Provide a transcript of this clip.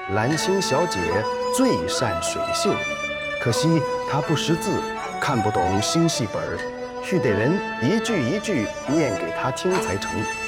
兰心小姐最善水性，可惜她不识字，看不懂新戏本儿，须得人一句一句念给她听才成。